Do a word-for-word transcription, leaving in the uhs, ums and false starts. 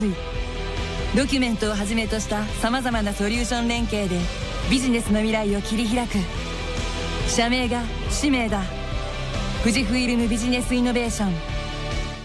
ドキュメントをはじめとしたさまざまなソリューション連携でビジネスの未来を切り開く。社名が使命だ。富士フイルムビジネスイノベーション。